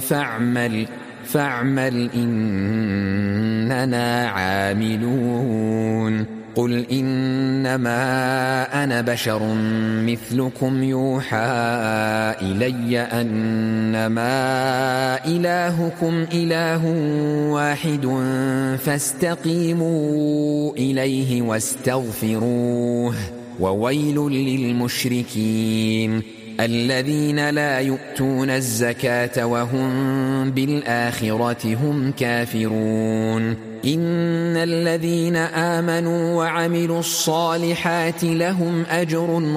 فاعمل إننا عاملون قل إنما أنا بشر مثلكم يوحى إلي أنما إلهكم إله واحد فاستقيموا إليه واستغفروه وويل للمشركين الذين لا يؤتون الزكاة وهم بالآخرة هم كافرون إن الذين آمنوا وعملوا الصالحات لهم أجر